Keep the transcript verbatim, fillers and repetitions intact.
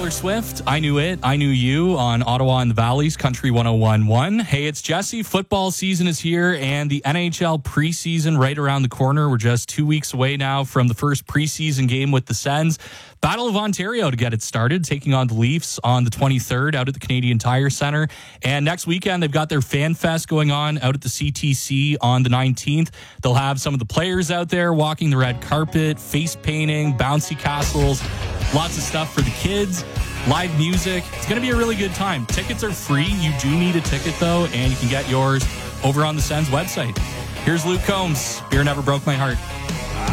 Taylor Swift, I Knew It, I Knew You on Ottawa and the Valley's Country one oh one point one. Hey, it's Jesse. Football season is here and the N H L preseason right around the corner. We're just two weeks away now from the first preseason game with the Sens. Battle of Ontario to get it started, taking on the Leafs on the twenty-third out at the Canadian Tire Centre. And next weekend, they've got their Fan Fest going on out at the C T C on the nineteenth. They'll have some of the players out there walking the red carpet, face painting, bouncy castles, lots of stuff for the kids, live music. It's going to be a really good time. Tickets are free. You do need a ticket, though, and you can get yours over on the Sens website. Here's Luke Combs. Beer Never Broke My Heart.